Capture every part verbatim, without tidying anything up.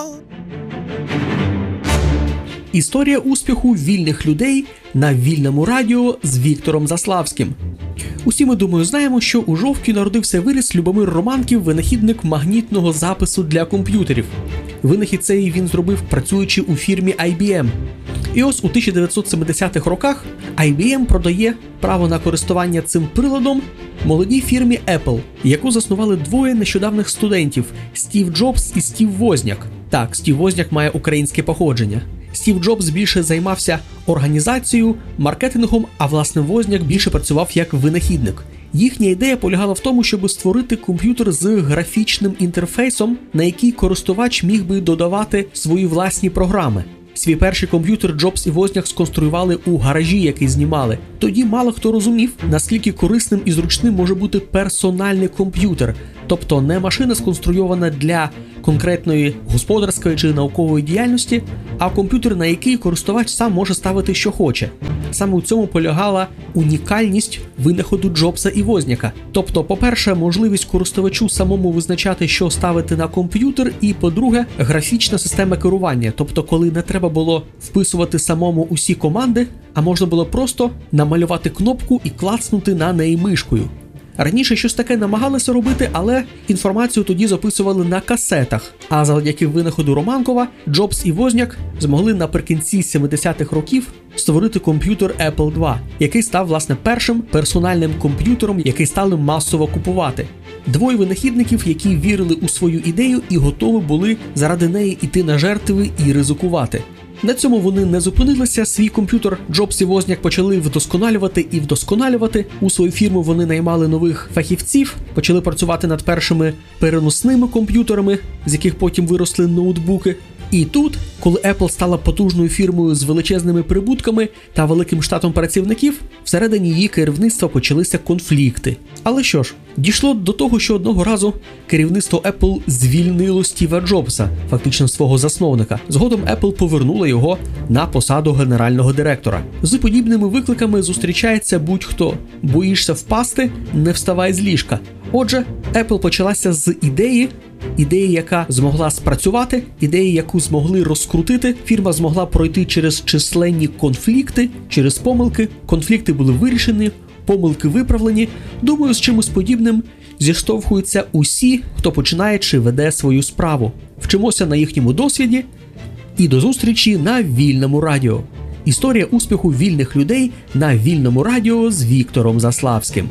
Історія успіху вільних людей на вільному радіо з Віктором Заславським. Усі ми, думаю, знаємо, що у Жовкві народився виріс Любомир Романків, винахідник магнітного запису для комп'ютерів. Винахід цей він зробив, працюючи у фірмі ай бі ем. І ось у тисяча дев'ятсот сімдесятих роках ай бі ем продає право на користування цим приладом молодій фірмі Apple, яку заснували двоє нещодавних студентів – Стів Джобс і Стів Возняк. Так, Стів Возняк має українське походження. Стів Джобс більше займався організацією, маркетингом, а власне Возняк більше працював як винахідник. Їхня ідея полягала в тому, щоб створити комп'ютер з графічним інтерфейсом, на який користувач міг би додавати свої власні програми. Свій перший комп'ютер Джобс і Возняк сконструювали у гаражі, який знімали. Тоді мало хто розумів, наскільки корисним і зручним може бути персональний комп'ютер, тобто не машина сконструйована для конкретної господарської чи наукової діяльності, а комп'ютер, на який користувач сам може ставити, що хоче. Саме у цьому полягала унікальність винаходу Джобса і Возняка. Тобто, по-перше, можливість користувачу самому визначати, що ставити на комп'ютер, і, по-друге, графічна система керування. Тобто, коли не треба було вписувати самому усі команди, а можна було просто намалювати кнопку і клацнути на неї мишкою. Раніше щось таке намагалися робити, але інформацію тоді записували на касетах. А завдяки винаходу Романкова, Джобс і Возняк змогли наприкінці сімдесятих років створити комп'ютер Apple два, який став, власне, першим персональним комп'ютером, який стали масово купувати. Двоє винахідників, які вірили у свою ідею і готові були заради неї йти на жертви і ризикувати. На цьому вони не зупинилися, свій комп'ютер Джобс і Возняк почали вдосконалювати і вдосконалювати. У свою фірму вони наймали нових фахівців, почали працювати над першими переносними комп'ютерами, з яких потім виросли ноутбуки. І тут, коли Apple стала потужною фірмою з величезними прибутками та великим штатом працівників, всередині її керівництва почалися конфлікти. Але що ж, дійшло до того, що одного разу керівництво Apple звільнило Стіва Джобса, фактично свого засновника. Згодом Apple повернула його на посаду генерального директора. З подібними викликами зустрічається будь-хто. Боїшся впасти – не вставай з ліжка. Отже, Apple почалася з ідеї, ідеї, яка змогла спрацювати, ідеї, яку змогли розкрутити. Фірма змогла пройти через численні конфлікти, через помилки. Конфлікти були вирішені, помилки виправлені. Думаю, з чимось подібним зіштовхуються усі, хто починає чи веде свою справу. Вчимося на їхньому досвіді. І до зустрічі на Вільному радіо. Історія успіху вільних людей на Вільному радіо з Віктором Заславським.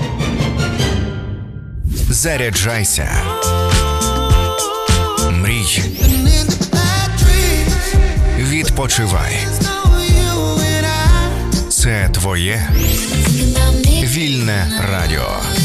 Заряджайся. Мрій. Відпочивай. Це твоє Вільне радіо.